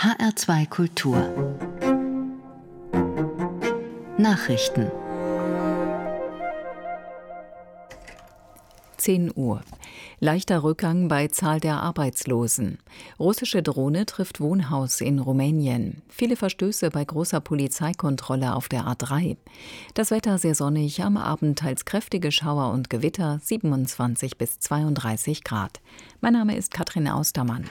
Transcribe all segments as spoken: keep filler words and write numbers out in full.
H R zwei Kultur Nachrichten. zehn Uhr. Leichter Rückgang bei Zahl der Arbeitslosen. Russische Drohne trifft Wohnhaus in Rumänien. Viele Verstöße bei großer Polizeikontrolle auf der A drei. Das Wetter sehr sonnig, am Abend teils kräftige Schauer und Gewitter, siebenundzwanzig bis zweiunddreißig Grad. Mein Name ist Katrin Austermann.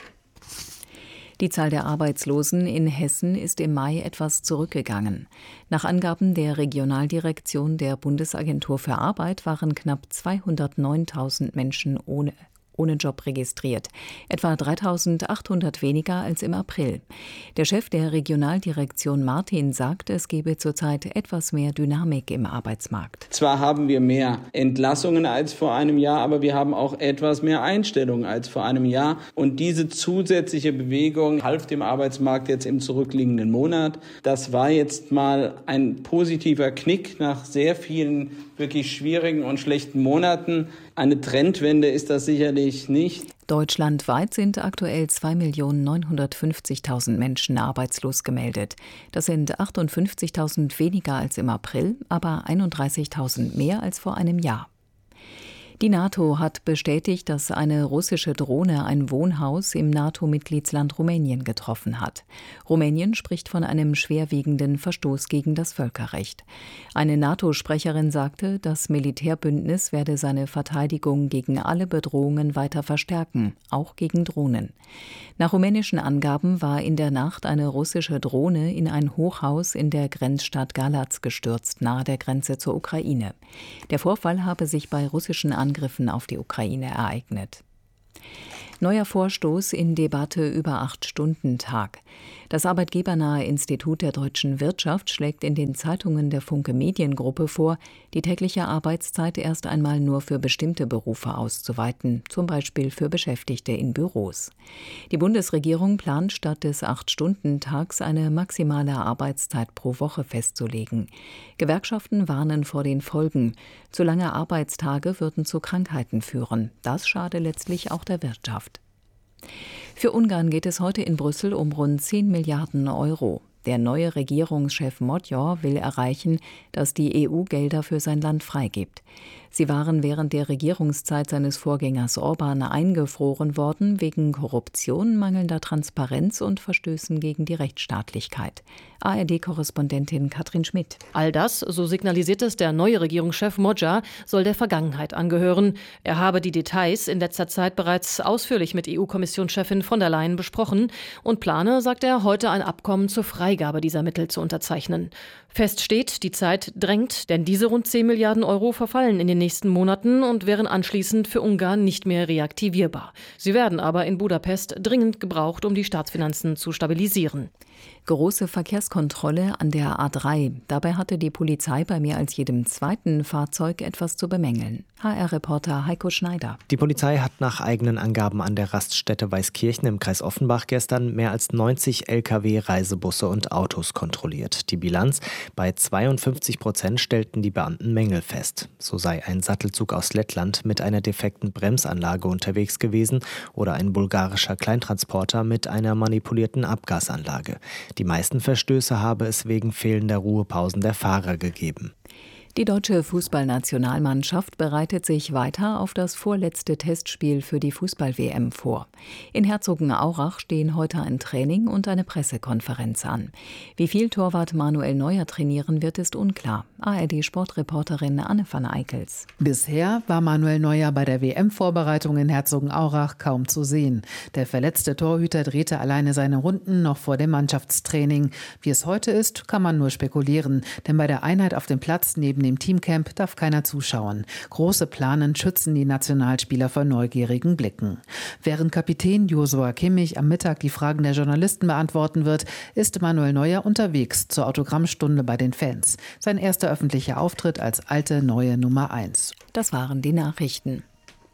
Die Zahl der Arbeitslosen in Hessen ist im Mai etwas zurückgegangen. Nach Angaben der Regionaldirektion der Bundesagentur für Arbeit waren knapp zweihundertneuntausend Menschen ohne ohne Job registriert, etwa dreitausendachthundert weniger als im April. Der Chef der Regionaldirektion Martin sagt, es gebe zurzeit etwas mehr Dynamik im Arbeitsmarkt. Zwar haben wir mehr Entlassungen als vor einem Jahr, aber wir haben auch etwas mehr Einstellungen als vor einem Jahr. Und diese zusätzliche Bewegung half dem Arbeitsmarkt jetzt im zurückliegenden Monat. Das war jetzt mal ein positiver Knick nach sehr vielen wirklich schwierigen und schlechten Monaten. Eine Trendwende ist das sicherlich nicht. Deutschlandweit sind aktuell zwei Millionen neunhundertfünfzigtausend Menschen arbeitslos gemeldet. Das sind achtundfünfzigtausend weniger als im April, aber einunddreißigtausend mehr als vor einem Jahr. Die NATO hat bestätigt, dass eine russische Drohne ein Wohnhaus im NATO-Mitgliedsland Rumänien getroffen hat. Rumänien spricht von einem schwerwiegenden Verstoß gegen das Völkerrecht. Eine NATO-Sprecherin sagte, das Militärbündnis werde seine Verteidigung gegen alle Bedrohungen weiter verstärken, auch gegen Drohnen. Nach rumänischen Angaben war in der Nacht eine russische Drohne in ein Hochhaus in der Grenzstadt Galați gestürzt, nahe der Grenze zur Ukraine. Der Vorfall habe sich bei russischen Angriffen auf die Ukraine ereignet. Neuer Vorstoß in Debatte über Acht-Stunden-Tag. Das arbeitgebernahe Institut der deutschen Wirtschaft schlägt in den Zeitungen der Funke Mediengruppe vor, die tägliche Arbeitszeit erst einmal nur für bestimmte Berufe auszuweiten, zum Beispiel für Beschäftigte in Büros. Die Bundesregierung plant statt des Acht-Stunden-Tags eine maximale Arbeitszeit pro Woche festzulegen. Gewerkschaften warnen vor den Folgen. Zu lange Arbeitstage würden zu Krankheiten führen. Das schade letztlich auch der Wirtschaft. Für Ungarn geht es heute in Brüssel um rund zehn Milliarden Euro. Der neue Regierungschef Magyar will erreichen, dass die E U-Gelder für sein Land freigibt. Sie waren während der Regierungszeit seines Vorgängers Orban eingefroren worden wegen Korruption, mangelnder Transparenz und Verstößen gegen die Rechtsstaatlichkeit. A R D-Korrespondentin Katrin Schmidt. All das, so signalisiert es der neue Regierungschef Magyar, soll der Vergangenheit angehören. Er habe die Details in letzter Zeit bereits ausführlich mit E U-Kommissionschefin von der Leyen besprochen und plane, sagt er, heute ein Abkommen zur Freigabe dieser Mittel zu unterzeichnen. Fest steht, die Zeit drängt, denn diese rund zehn Milliarden Euro verfallen in den nächsten Monaten und wären anschließend für Ungarn nicht mehr reaktivierbar. Sie werden aber in Budapest dringend gebraucht, um die Staatsfinanzen zu stabilisieren. Große Verkehrskontrolle an der A drei. Dabei hatte die Polizei bei mehr als jedem zweiten Fahrzeug etwas zu bemängeln. H R-Reporter Heiko Schneider. Die Polizei hat nach eigenen Angaben an der Raststätte Weißkirchen im Kreis Offenbach gestern mehr als neunzig L K W, Reisebusse und Autos kontrolliert. Die Bilanz: bei zweiundfünfzig Prozent stellten die Beamten Mängel fest. So sei ein Sattelzug aus Lettland mit einer defekten Bremsanlage unterwegs gewesen oder ein bulgarischer Kleintransporter mit einer manipulierten Abgasanlage. Die meisten Verstöße habe es wegen fehlender Ruhepausen der Fahrer gegeben. Die deutsche Fußballnationalmannschaft bereitet sich weiter auf das vorletzte Testspiel für die Fußball-W M vor. In Herzogenaurach stehen heute ein Training und eine Pressekonferenz an. Wie viel Torwart Manuel Neuer trainieren wird, ist unklar. A R D-Sportreporterin Anne van Eickels. Bisher war Manuel Neuer bei der W M-Vorbereitung in Herzogenaurach kaum zu sehen. Der verletzte Torhüter drehte alleine seine Runden noch vor dem Mannschaftstraining. Wie es heute ist, kann man nur spekulieren, denn bei der Einheit auf dem Platz neben dem Teamcamp darf keiner zuschauen. Große Planen schützen die Nationalspieler vor neugierigen Blicken. Während Kapitän Joshua Kimmich am Mittag die Fragen der Journalisten beantworten wird, ist Manuel Neuer unterwegs zur Autogrammstunde bei den Fans. Sein erster öffentlicher Auftritt als alte, neue Nummer eins. Das waren die Nachrichten.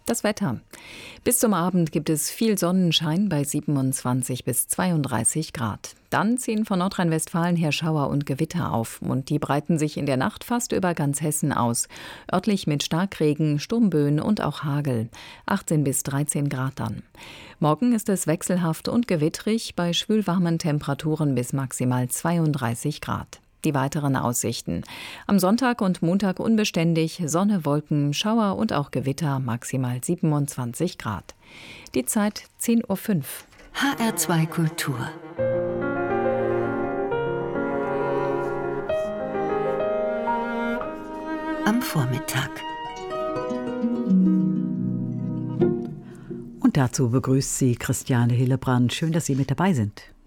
Das Wetter. Bis zum Abend gibt es viel Sonnenschein bei siebenundzwanzig bis zweiunddreißig Grad. Dann ziehen von Nordrhein-Westfalen her Schauer und Gewitter auf. Und die breiten sich in der Nacht fast über ganz Hessen aus. Örtlich mit Starkregen, Sturmböen und auch Hagel. achtzehn bis dreizehn Grad dann. Morgen ist es wechselhaft und gewittrig bei schwülwarmen Temperaturen bis maximal zweiunddreißig Grad. Die weiteren Aussichten. Am Sonntag und Montag unbeständig, Sonne, Wolken, Schauer und auch Gewitter, maximal siebenundzwanzig Grad. Die Zeit zehn Uhr fünf. H R zwei Kultur. Am Vormittag. Und dazu begrüßt Sie Christiane Hillebrand. Schön, dass Sie mit dabei sind.